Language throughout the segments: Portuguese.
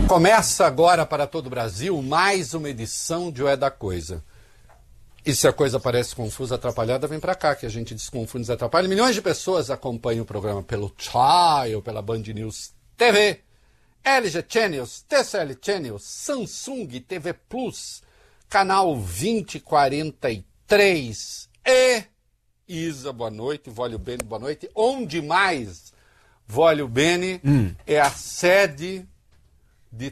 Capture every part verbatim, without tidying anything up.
Começa agora para todo o Brasil mais uma edição de O É da Coisa. E se a coisa parece confusa, atrapalhada, vem para cá que a gente desconfunde e desatrapalha. Milhões de pessoas acompanham o programa pelo Trial, pela Band News T V, L G Channels, T C L Channels, Samsung T V Plus, canal vinte quarenta e três e Isa, boa noite, Vólio Bene, boa noite. Onde mais Vólio Bene hum. é a sede de,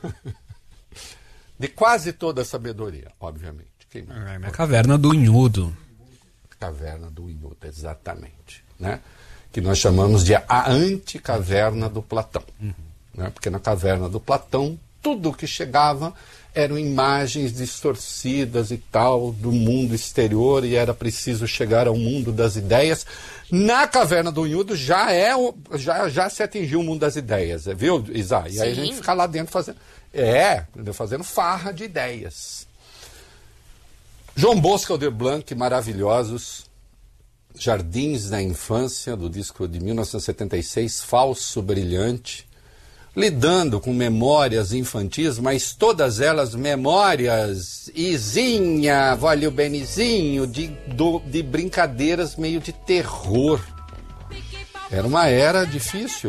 de quase toda a sabedoria, obviamente. Quem é a caverna do Unhudo. Caverna do Unhudo, exatamente. Né? Que nós chamamos de a anticaverna do Platão. Uhum. Né? Porque na caverna do Platão, tudo que chegava eram imagens distorcidas e tal do mundo exterior e era preciso chegar ao mundo das ideias. Na caverna do Unhudo já, é o, já, já se atingiu o mundo das ideias, viu, Isa? E Sim. aí a gente fica lá dentro fazendo, é, fazendo farra de ideias. João Bosco e Aldir Blanc, maravilhosos. Jardins da Infância, do disco de mil novecentos e setenta e seis, Falso Brilhante. Lidando com memórias infantis, mas todas elas memórias, Izinha, Vólio Benizinho, de, do, de brincadeiras meio de terror. Era uma era difícil.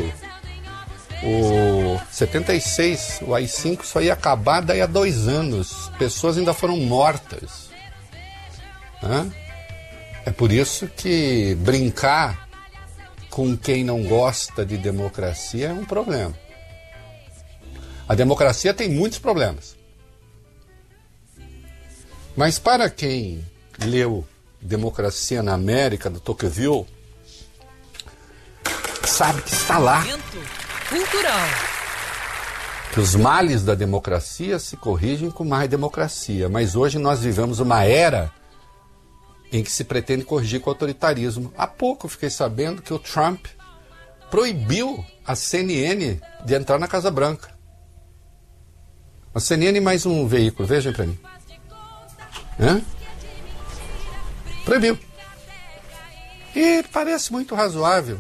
O setenta e seis, o A I cinco só ia acabar daí a dois anos. Pessoas ainda foram mortas. Hã? É por isso que brincar com quem não gosta de democracia é um problema. A democracia tem muitos problemas. Mas para quem leu Democracia na América, do Tocqueville, sabe que está lá. Cultural. Que os males da democracia se corrigem com mais democracia. Mas hoje nós vivemos uma era em que se pretende corrigir com o autoritarismo. Há pouco eu fiquei sabendo que o Trump proibiu a C N N de entrar na Casa Branca. A C N N mais um veículo, vejam para mim. Hã? Proibiu. E parece muito razoável.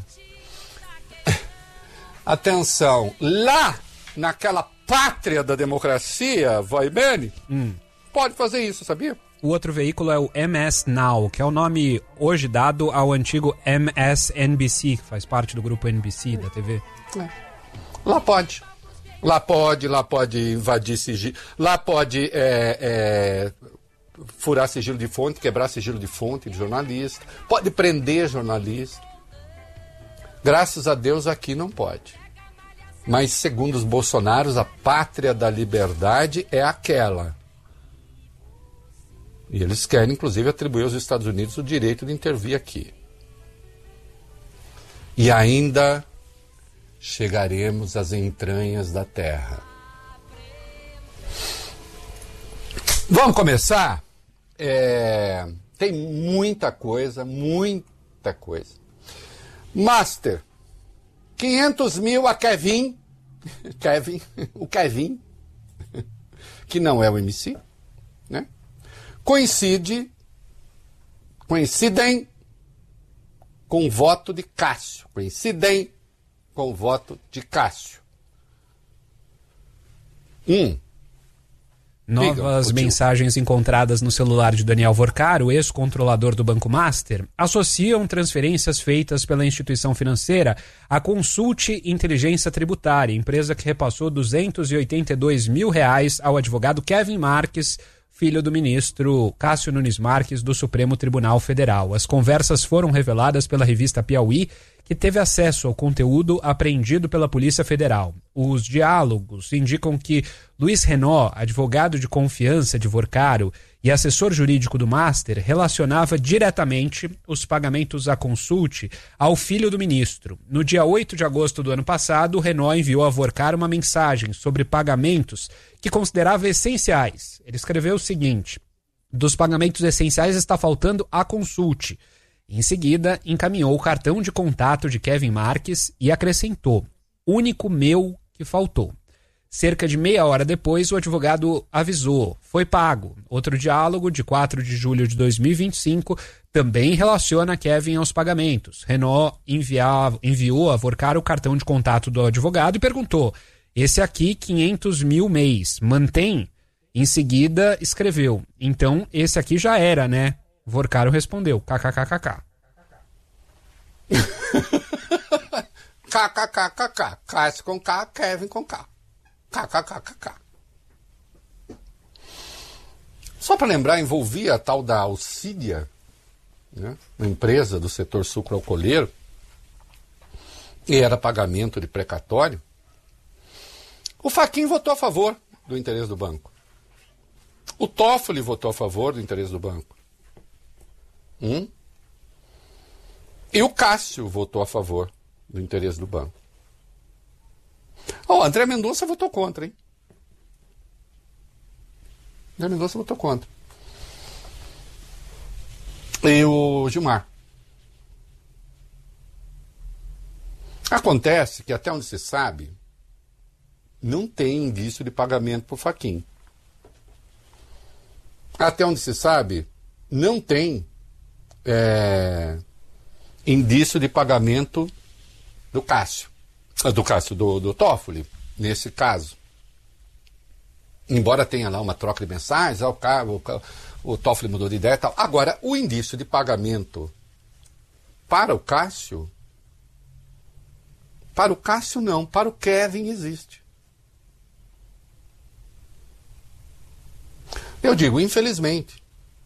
Atenção, lá naquela pátria da democracia, vai bem, hum. pode fazer isso, sabia? O outro veículo é o M S Now, que é o nome hoje dado ao antigo M S N B C, que faz parte do grupo N B C da T V. É. Lá pode. Lá pode, lá pode invadir sigilo, lá pode é, é, furar sigilo de fonte, quebrar sigilo de fonte de jornalista, pode prender jornalista. Graças a Deus aqui não pode. Mas segundo os bolsonaros, a pátria da liberdade é aquela. E eles querem, inclusive, atribuir aos Estados Unidos o direito de intervir aqui. E ainda chegaremos às entranhas da terra. Vamos começar? É, tem muita coisa, muita coisa. Master, quinhentos mil a Kevin, Kevin, o Kevin, que não é o M C, né? Coincide, coincidem com o voto de Cássio, coincidem com o voto de Cássio. Um. Novas Diga, mensagens encontradas no celular de Daniel Vorcaro, ex-controlador do Banco Master, associam transferências feitas pela instituição financeira à Consulte Inteligência Tributária, empresa que repassou duzentos e oitenta e dois mil reais ao advogado Kevin Marques, filho do ministro Cássio Nunes Marques, do Supremo Tribunal Federal. As conversas foram reveladas pela revista Piauí, que teve acesso ao conteúdo apreendido pela Polícia Federal. Os diálogos indicam que Luiz Renaud, advogado de confiança de Vorcaro e assessor jurídico do Master, relacionava diretamente os pagamentos à Consulte ao filho do ministro. No dia oito de agosto do ano passado, Renaud enviou a Vorcaro uma mensagem sobre pagamentos que considerava essenciais. Ele escreveu o seguinte: dos pagamentos essenciais está faltando a Consulte. Em seguida, encaminhou o cartão de contato de Kevin Marques e acrescentou: único meu que faltou. Cerca de meia hora depois, o advogado avisou: foi pago. Outro diálogo, de quatro de julho de dois mil e vinte e cinco, também relaciona Kevin aos pagamentos. Renaud enviava, enviou a Vorcaro o cartão de contato do advogado e perguntou: Esse aqui, quinhentos mil mês. Mantém? Em seguida, escreveu. Então, esse aqui já era, né? Vorcaro respondeu. KKKKK. KKKKK. Cássio com K, Kevin com K. KKKKK. Só para lembrar, envolvia a tal da Alcídia, né? Uma empresa do setor sucroalcooleiro, e era pagamento de precatório. O Fachin votou a favor do interesse do banco. O Toffoli votou a favor do interesse do banco. Hum? E o Cássio votou a favor do interesse do banco. Ó, oh, André Mendonça votou contra, hein? André Mendonça votou contra. E o Gilmar. Acontece que, até onde se sabe, não tem indício de pagamento por Fachin. Até onde se sabe, não tem é, indício de pagamento do Cássio. Do Cássio, do, do Toffoli, nesse caso. Embora tenha lá uma troca de mensagens, ah, o, o, o Toffoli mudou de ideia e tal. Agora, o indício de pagamento para o Cássio, para o Cássio não, para o Kevin existe. Eu digo, infelizmente.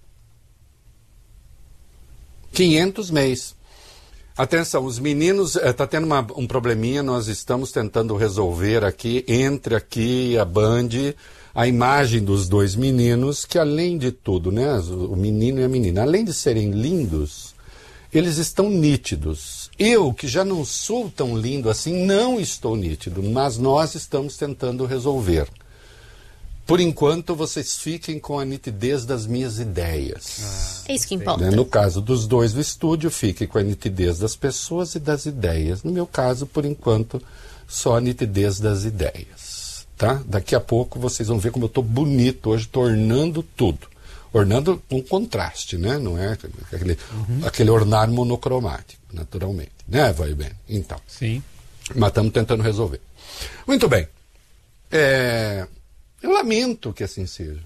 quinhentos mês. Atenção, os meninos, está tendo uma, um probleminha, nós estamos tentando resolver aqui, entre aqui a Band, a imagem dos dois meninos, que além de tudo, né, o menino e a menina, além de serem lindos, eles estão nítidos. Eu, que já não sou tão lindo assim, não estou nítido, mas nós estamos tentando resolver. Por enquanto, vocês fiquem com a nitidez das minhas ideias. Ah, é isso que importa. Né? No caso dos dois do estúdio, fiquem com a nitidez das pessoas e das ideias. No meu caso, por enquanto, só a nitidez das ideias. Tá? Daqui a pouco vocês vão ver como eu estou bonito hoje, estou ornando tudo. Ornando com contraste, né? Não é aquele, uhum. aquele ornar monocromático, naturalmente. Né, vai bem? Então. Sim. Mas estamos tentando resolver. Muito bem. É... Eu lamento que assim seja.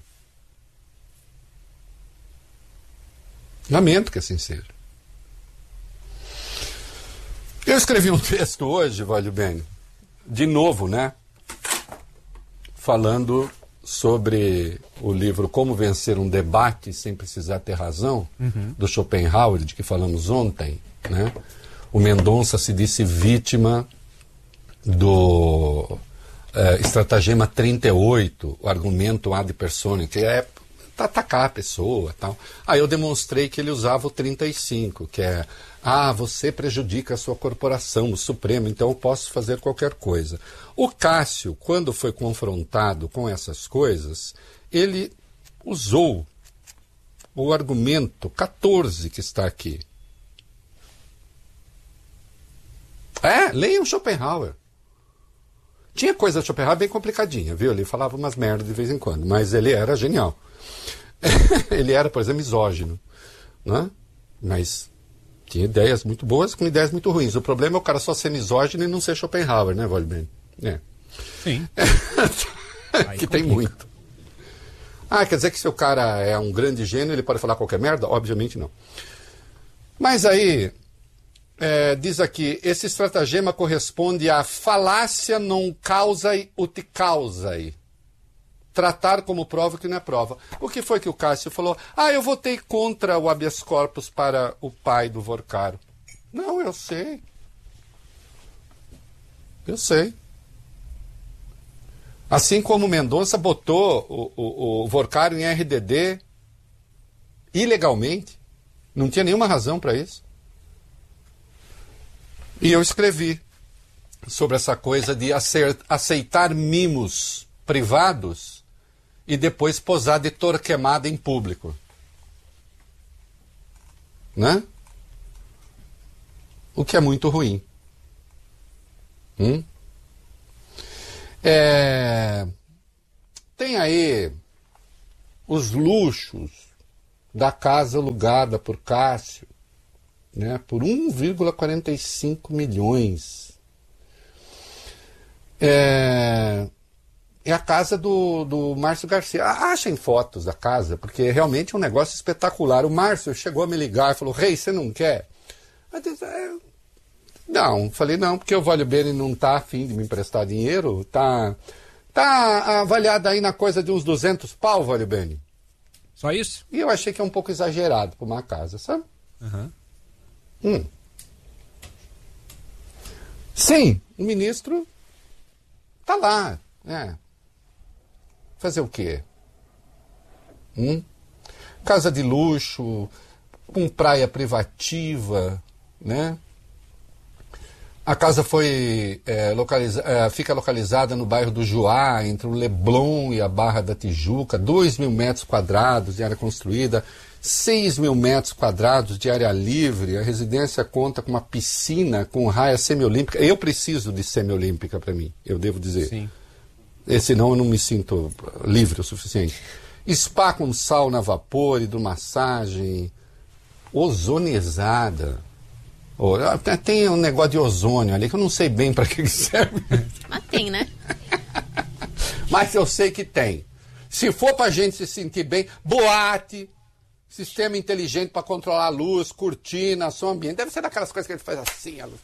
Lamento que assim seja. Eu escrevi um texto hoje, Valho Bene, de novo, né? Falando sobre o livro Como Vencer um Debate Sem Precisar Ter Razão, uhum. do Schopenhauer, de que falamos ontem, né? O Mendonça se disse vítima do... Uh, estratagema trinta e oito, o argumento ad personam, que é atacar a pessoa tal. Aí eu demonstrei que ele usava o trinta e cinco, que é, ah, você prejudica a sua corporação, o Supremo, então eu posso fazer qualquer coisa. O Cássio, quando foi confrontado com essas coisas, ele usou o argumento quatorze que está aqui. É, leiam Schopenhauer. Tinha coisa de Schopenhauer bem complicadinha, viu? Ele falava umas merdas de vez em quando, mas ele era genial. Ele era, por exemplo, misógino, né? Mas tinha ideias muito boas com ideias muito ruins. O problema é o cara só ser misógino e não ser Schopenhauer, né, Valben? É. Sim. Que tem muito. Ah, quer dizer que se o cara é um grande gênio, ele pode falar qualquer merda? Obviamente não. Mas aí... É, diz aqui, esse estratagema corresponde a falácia non causae ut causae. Tratar como prova o que não é prova. O que foi que o Cássio falou? Ah, eu votei contra o habeas corpus para o pai do Vorcaro. Não, eu sei. Eu sei. Assim como o Mendonça botou o, o, o Vorcaro em R D D ilegalmente. Não tinha nenhuma razão para isso. E eu escrevi sobre essa coisa de aceitar mimos privados e depois posar de torquemada em público. Né? O que é muito ruim. Hum? É... Tem aí os luxos da casa alugada por Cássio, né, por um vírgula quarenta e cinco milhões. É... é a casa do, do Márcio Garcia. Achem fotos da casa, porque realmente é um negócio espetacular. O Márcio chegou a me ligar e falou, Rei, você não quer? Eu disse, é... Não, falei, não, porque o Vólio Bene não está afim de me emprestar dinheiro, está tá avaliado aí na coisa de uns duzentos pau, Vólio Bene. Só isso? E eu achei que é um pouco exagerado para uma casa, sabe? Uhum. Hum. Sim, o ministro tá lá, né? Fazer o quê? Hum? Casa de luxo, com praia privativa, né? A casa foi, é, localiza, é, fica localizada no bairro do Juá, entre o Leblon e a Barra da Tijuca, dois mil metros quadrados de área construída, seis mil metros quadrados de área livre. A residência conta com uma piscina com raia semiolímpica. Eu preciso de semiolímpica para mim, eu devo dizer. Sim. E, senão eu não me sinto livre o suficiente. Spa com sauna a vapor, hidromassagem, ozonizada. Oh, tem um negócio de ozônio ali que eu não sei bem para que serve. Mas tem, né? Mas eu sei que tem. Se for para a gente se sentir bem, boate, sistema inteligente para controlar a luz, cortina, som ambiente. Deve ser daquelas coisas que a gente faz assim, a luz.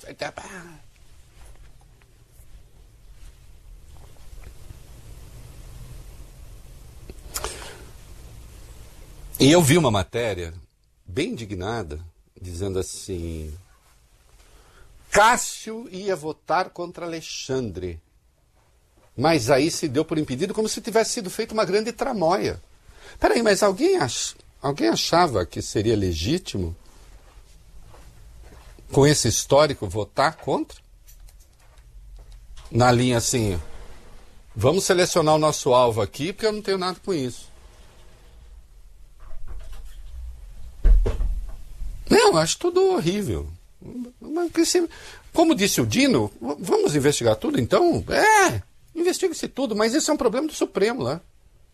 E eu vi uma matéria bem indignada, dizendo assim... Cássio ia votar contra Alexandre, mas aí se deu por impedido como se tivesse sido feita uma grande tramóia. Peraí, mas alguém, ach... alguém achava que seria legítimo, com esse histórico, votar contra? Na linha assim, vamos selecionar o nosso alvo aqui, porque eu não tenho nada com isso. Não, eu acho tudo horrível. Como disse o Dino, vamos investigar tudo então? É, investiga-se tudo, mas isso é um problema do Supremo lá.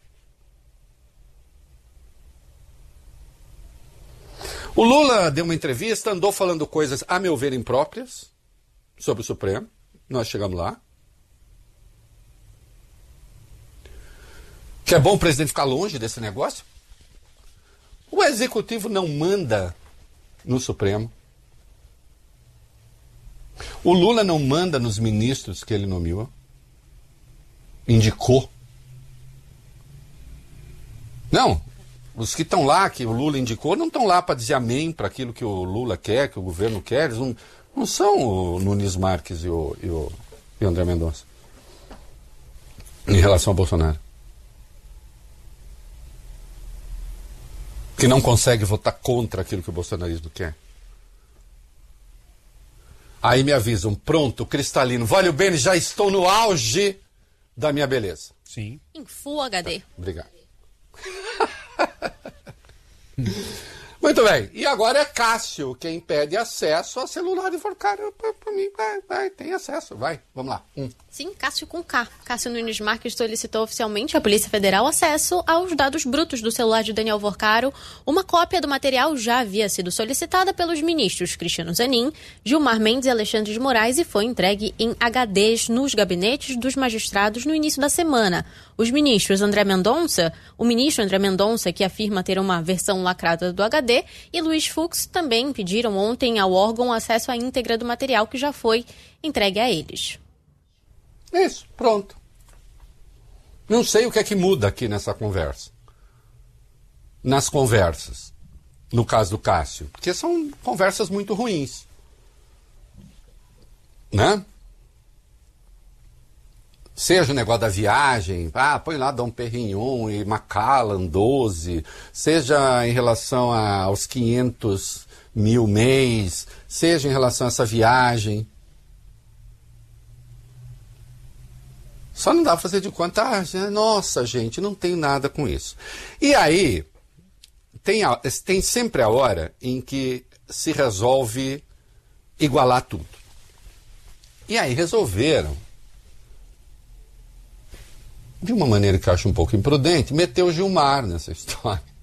O Lula deu uma entrevista, andou falando coisas, a meu ver, impróprias sobre o Supremo. Nós chegamos lá. Que é bom o presidente ficar longe desse negócio. O Executivo não manda no Supremo. O Lula não manda nos ministros que ele nomeou, indicou. Não, os que estão lá, que o Lula indicou, não estão lá para dizer amém para aquilo que o Lula quer, que o governo quer. Eles não, não são o Nunes Marques e o, e o, e o André Mendonça em relação ao Bolsonaro. Que não consegue votar contra aquilo que o bolsonarismo quer. Aí me avisam, pronto, cristalino, Vólio Bene, já estou no auge da minha beleza. Sim. Em Full H D. Tá, obrigado. Muito bem, e agora é Cássio quem pede acesso a celular de Forcário. Para mim, vai, vai, tem acesso, vai, vamos lá. Hum. Sim, Cássio com K. Cássio Nunes Marques solicitou oficialmente à Polícia Federal acesso aos dados brutos do celular de Daniel Vorcaro. Uma cópia do material já havia sido solicitada pelos ministros Cristiano Zanin, Gilmar Mendes e Alexandre de Moraes e foi entregue em H Ds nos gabinetes dos magistrados no início da semana. Os ministros André Mendonça, o ministro André Mendonça, que afirma ter uma versão lacrada do H D, e Luiz Fux também pediram ontem ao órgão acesso à íntegra do material que já foi entregue a eles. Isso, pronto. Não sei o que é que muda aqui nessa conversa. Nas conversas, no caso do Cássio, porque são conversas muito ruins. Né? Seja o negócio da viagem, ah, põe lá Dom Perignon e Macallan doze, seja em relação a, aos quinhentos mil mês, seja em relação a essa viagem. Só não dá para fazer de conta, ah, nossa, gente, não tem nada com isso. E aí, tem, a, tem sempre a hora em que se resolve igualar tudo. E aí resolveram, de uma maneira que eu acho um pouco imprudente, meter o Gilmar nessa história.